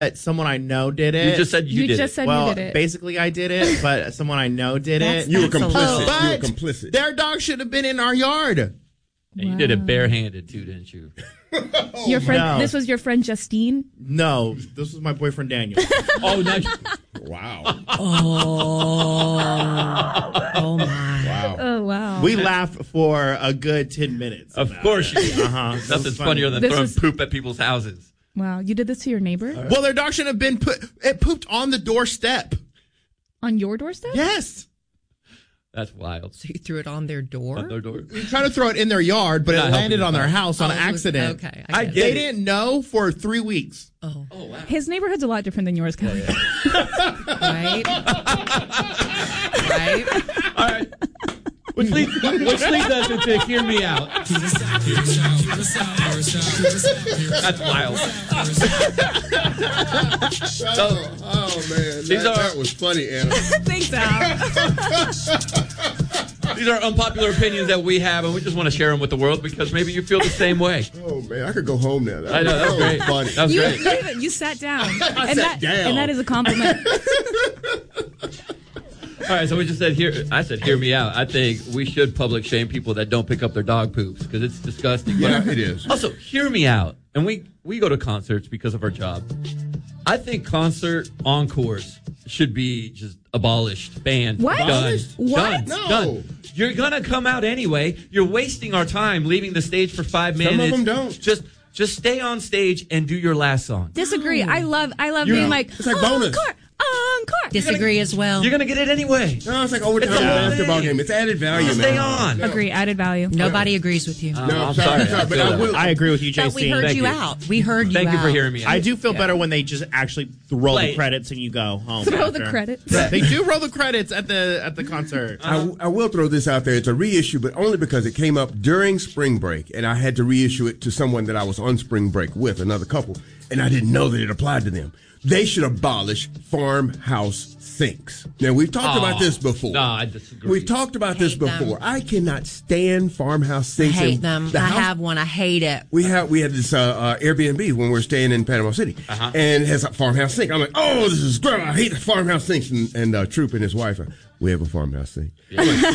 Someone I know did it. You just said you did just it. said Well, you did it. basically I did it, but someone I know did it. You were complicit. But You were complicit. their dog should have been in our yard. And you did it barehanded too, didn't you? Your friend. no. This was your friend Justine. No, this was my boyfriend Daniel. Oh, nice. Wow. Oh my. Wow. Oh wow. We laughed for a good 10 minutes. Of about course it. you did. Nothing's Nothing's funnier than This throwing was- poop at people's houses. Wow. You did this to your neighbor Well, their dog shouldn't have been it pooped on the doorstep. on your doorstep. Yes. That's wild. So you threw it on their door? On their door. We tried to throw it in their yard, but Not it landed helping on the their dog. house on Oh, it was- accident. Okay. I get get They it. didn't know for 3 weeks. Oh, Oh, wow. His neighborhood's a lot different than yours, Kelly. right. Right. All right. Which leads us into Hear Me Out. That's wild. Oh man. That was funny, Anna. Thanks, Al. These are unpopular opinions that we have, and we just want to share them with the world because maybe you feel the same way. Oh man, I could go home now. I know, that's great. Funny. That was great. You sat down. I sat down. And that is a compliment. All right, so we just said hear me out. I think we should public shame people that don't pick up their dog poops because it's disgusting. Yeah, it is. Also, hear me out. And we go to concerts because of our job. I think concert encores should be just abolished, banned, What? done. Abolished? What? Done. No. Done. You're gonna come out anyway. You're wasting our time leaving the stage for 5 minutes. Some of them don't. Just stay on stage and do your last song. Disagree. I love You being know, like, it's like bonus. Encore. Disagree as well. You're gonna get it anyway. No, it's like overtime It's a whole basketball thing. game. It's added value, Just man. stay on. Agree. Added value. Nobody agrees with you. No, I'm sorry. but feel I that. will. I agree with you, But we JC. heard Thank you you. out. We heard you Thank out. you for hearing me out. I do feel better when they just actually roll Play the it. credits and you go home. Throw the after. credits. They do roll the credits at the concert. I will throw this out there. It's a reissue, but only because it came up during spring break, and I had to reissue it to someone that I was on spring break with, another couple, and I didn't know that it applied to them. They should abolish farmhouse sinks. Now, we've talked about this before. No, I disagree. We've talked about this Hate them. before. I cannot stand farmhouse I sinks. hate And them. the I house- have one. I hate it. We had this Airbnb when we were staying in Panama City, and it has a farmhouse sink. I'm like, oh, this is great. I hate farmhouse sinks. And Troop and his wife are, we have a farmhouse sink. I'm like,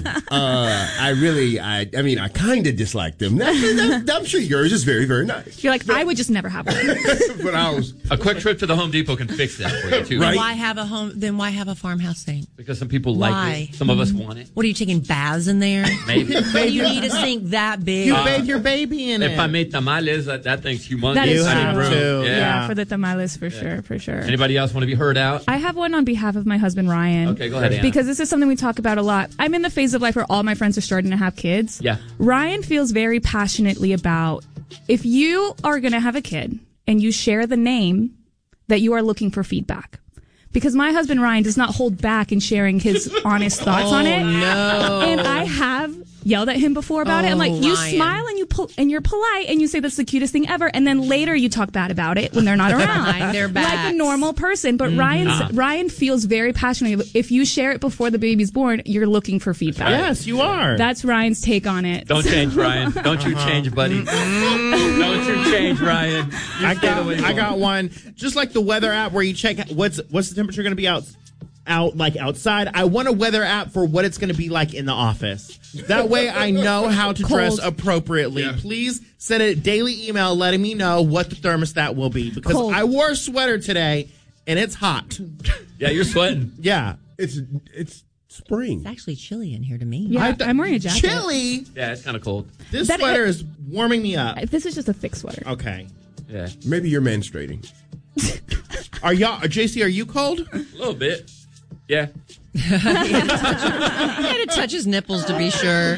I mean, I kind of dislike them. I'm sure yours is very, very nice. You're like, I would just never have one. But I was, A quick trip to the Home Depot can fix that for you too. Right. Why have a home? Then why have a farmhouse sink? Because some people Why? like it. Some of us want it. What are you taking baths in there? Maybe. Do you need a sink that big? You bathe your baby in it. If I made tamales, that thing's humongous. That is You have true. to. Yeah. Yeah, for the tamales, for sure. Anybody else want to be heard out? I have one on behalf of my husband, Ryan. Okay, go ahead, Anna. Because this is something we talk about a lot. I'm in the phase of life where all my friends are starting to have kids. Yeah. Ryan feels very passionately about if you are going to have a kid and you share the name, that you are looking for feedback. Because my husband, Ryan, does not hold back in sharing his honest thoughts on it. No. And I have yelled at him before about it. I'm like, you Ryan. smile and you're polite and you say that's the cutest thing ever. And then later you talk bad about it when they're not around. Behind their backs. Like a normal person. But Ryan feels very passionately. If you share it before the baby's born, you're looking for feedback. Yes, you are. That's Ryan's take on it. Don't change, Ryan. Don't you change, buddy. Don't you change, Ryan. You stay the way you I are. got one. Just like the weather app where you check what's the temperature going to be out like outside. I want a weather app for what it's going to be like in the office. That way I know how to dress appropriately. Yeah. Please send a daily email letting me know what the thermostat will be because Cold. I wore a sweater today and it's hot. Yeah, you're sweating. Yeah. it's spring. It's actually chilly in here to me. Yeah, I'm wearing a jacket. Chilly. Yeah, it's kind of cold. This That- sweater is warming me up. This is just a thick sweater. Okay. Yeah, Maybe you're menstruating. Are y'all, JC, are you cold? a little bit. Yeah. I had to touch his nipples to be sure.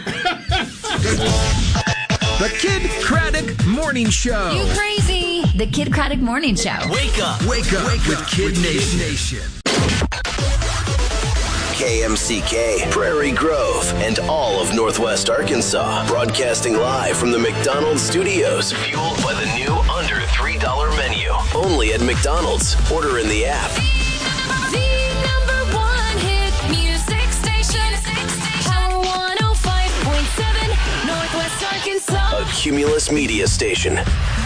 The Kid Craddock Morning Show. You crazy. The Kid Craddock Morning Show. Wake up with Kid Nation. KMCK, Prairie Grove, and all of Northwest Arkansas. Broadcasting live from the McDonald's studios. Fueled by the new under $3 menu. Only at McDonald's. Order in the app. The number one hit music station. Power 105.7, Northwest Arkansas. A Cumulus Media Station.